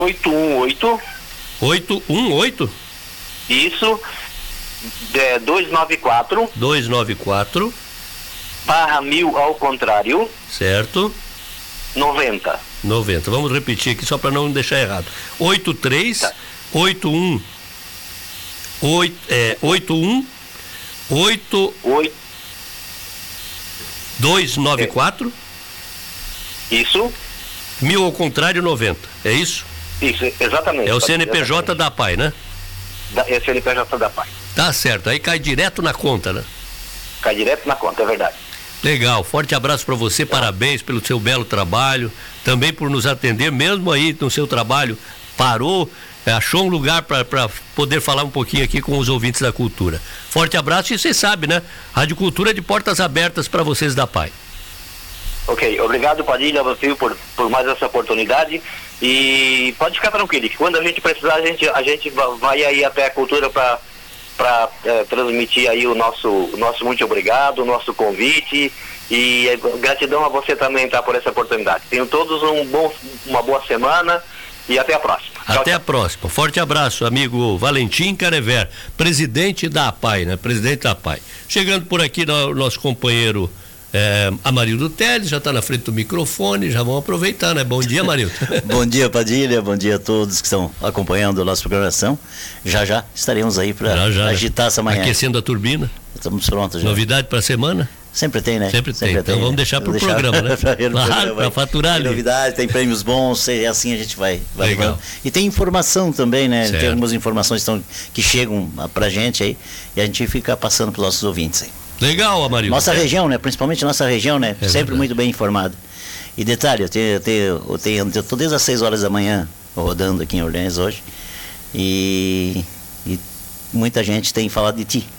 818. 818? Isso. 294. 294. /1000 ao contrário. Certo. 90. Vamos repetir aqui só para não deixar errado. 83 tá. 81 294. Isso. 1000 ao contrário, 90. É isso? Isso, exatamente. É o CNPJ exatamente. da PAI, né? É o CNPJ da PAI. Tá certo. Aí cai direto na conta, né? Cai direto na conta, é verdade. Legal, forte abraço para você, parabéns pelo seu belo trabalho, também por nos atender, mesmo aí no seu trabalho, parou, achou um lugar para poder falar um pouquinho aqui com os ouvintes da Cultura. Forte abraço e você sabe, né? Rádio Cultura é de portas abertas para vocês da PAI. Ok, obrigado, Padilha, você por mais essa oportunidade, e pode ficar tranquilo, que quando a gente precisar, a gente vai aí até a Cultura para transmitir aí o nosso muito obrigado, o nosso convite, e gratidão a você também, tá, por essa oportunidade. Tenham todos uma boa semana e até a próxima. Até a próxima. Forte abraço, amigo Valentim Carever, presidente da APAI, né? Presidente da APAI. Chegando por aqui o nosso companheiro Amarildo Teles, já está na frente do microfone, já vamos aproveitar, né? Bom dia, Amarildo. Bom dia, Padilha, bom dia a todos que estão acompanhando a nossa programação. Já estaremos aí para agitar essa manhã. Aquecendo a turbina. Estamos prontos já. Novidade para a semana? Sempre tem, né? Sempre tem. Então vamos deixar para o programa, né? Claro, para faturar ali. Tem novidade, tem prêmios bons, assim a gente vai Legal. levando. E tem informação também, né? Certo. Tem algumas informações que chegam pra gente aí e a gente fica passando para os nossos ouvintes aí. Legal, Amarildo. Nossa região, né? Principalmente nossa região, né? Sempre verdade. muito bem informada. E detalhe, eu tô desde as 6 horas da manhã rodando aqui em Orleans hoje e muita gente tem falado de ti.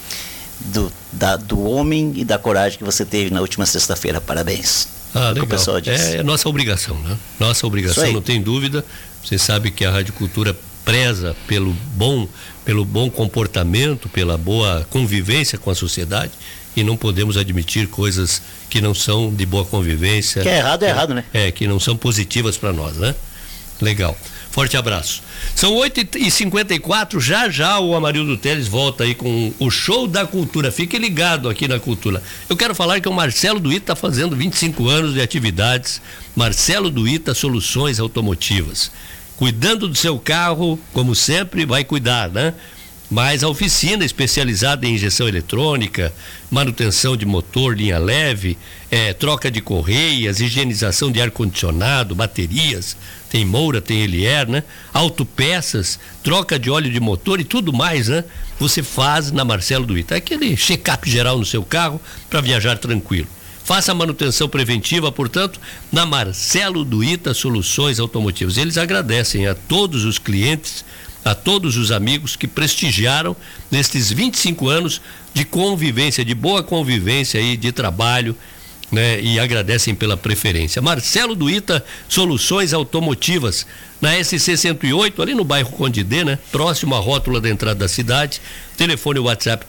Do homem e da coragem que você teve na última sexta-feira. Parabéns. Legal. O pessoal diz. É nossa obrigação, né? Nossa obrigação, não tem dúvida. Você sabe que a Rádio Cultura preza pelo bom comportamento, pela boa convivência com a sociedade, e não podemos admitir coisas que não são de boa convivência. Que é errado, né? Que não são positivas para nós, né? Legal. Forte abraço. São 8h54, já o Amarildo Teles volta aí com o Show da Cultura. Fique ligado aqui na Cultura. Eu quero falar que o Marcelo Duíta está fazendo 25 anos de atividades. Marcelo Duíta Soluções Automotivas. Cuidando do seu carro, como sempre, vai cuidar, né? Mas a oficina especializada em injeção eletrônica, manutenção de motor, linha leve, troca de correias, higienização de ar-condicionado, baterias, tem Moura, tem Elier, né? Autopeças, troca de óleo de motor e tudo mais, né? Você faz na Marcelo Duíta. Aquele check-up geral no seu carro para viajar tranquilo. Faça a manutenção preventiva, portanto, na Marcelo Duíta Soluções Automotivas. Eles agradecem a todos os clientes, a todos os amigos que prestigiaram nestes 25 anos de convivência, de boa convivência aí, de trabalho, né? E agradecem pela preferência. Marcelo Duíta Soluções Automotivas, na SC 108, ali no bairro Conde D, né? Próximo à rótula da entrada da cidade. Telefone WhatsApp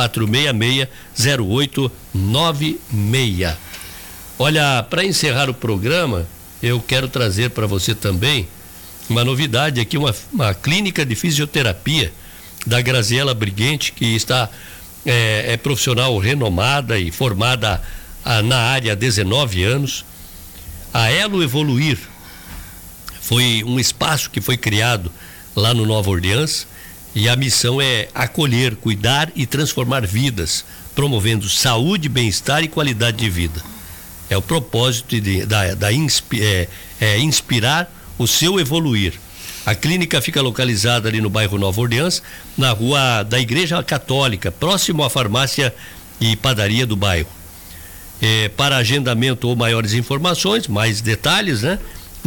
3466-0896. Olha, para encerrar o programa, eu quero trazer para você também uma novidade aqui, uma clínica de fisioterapia da Graziela Briguente, que está é profissional renomada e formada na área há 19 anos. A Elo Evoluir foi um espaço que foi criado lá no Nova Orleans, e a missão é acolher, cuidar e transformar vidas, promovendo saúde, bem-estar e qualidade de vida. É o propósito inspirar o seu evoluir. A clínica fica localizada ali no bairro Nova Orleans, na rua da Igreja Católica, próximo à farmácia e padaria do bairro. Para agendamento ou maiores informações, mais detalhes, né?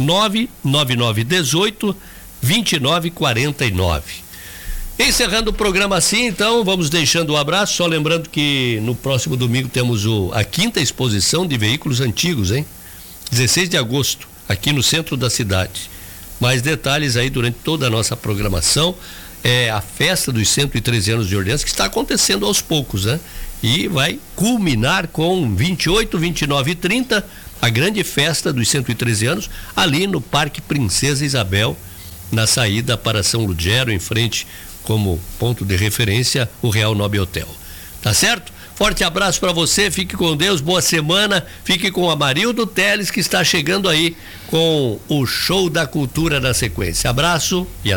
99918-2949. Encerrando o programa assim, então, vamos deixando o abraço, só lembrando que no próximo domingo temos a 5ª exposição de veículos antigos, hein? 16 de agosto, aqui no centro da cidade. Mais detalhes aí durante toda a nossa programação. A festa dos 113 anos de Orleans, que está acontecendo aos poucos, né? E vai culminar com 28, 29 e 30, a grande festa dos 113 anos, ali no Parque Princesa Isabel, na saída para São Ludgero, em frente como ponto de referência o Real Nobre Hotel. Tá certo? Forte abraço para você, fique com Deus, boa semana, fique com o Amarildo Teles, que está chegando aí com o Show da Cultura na sequência. Abraço e até.